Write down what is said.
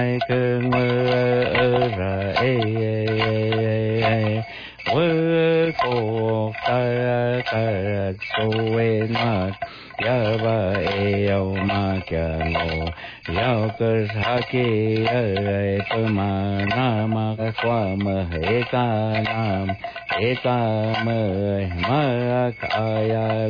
cơ mơ ra vơ cô ta suy na ya ba eo ma cha lo ya cơ sa ki pa ma na ma kwa ma he ka nam e ka ma ka ya